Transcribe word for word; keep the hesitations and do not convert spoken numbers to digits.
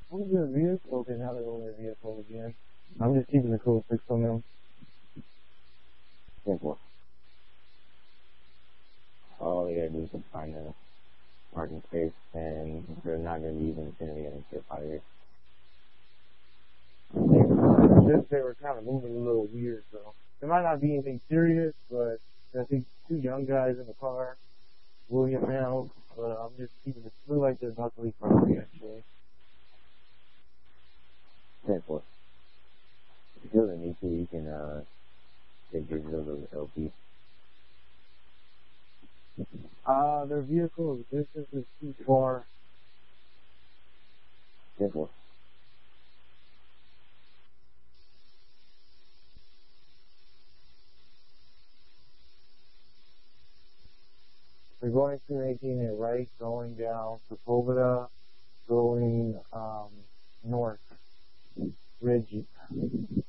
Who's their vehicle? Okay, now they're on their vehicle again. I'm just keeping the cool fix on them. Simple. All you gotta do is just find a parking space, and if they're not gonna be using the they're gonna get out of here. Just they were kind of moving a little weird, so there might not be anything serious, but I think two young guys in the car, William now, but I'm just keeping it. Look like they're about to leave property actually. Simple. If you feel the need to, you can uh take digital to L P. Uh, their vehicle distance is too far. Simple. We're going to making it right, going down Sepulveda, going um, north, Ridge.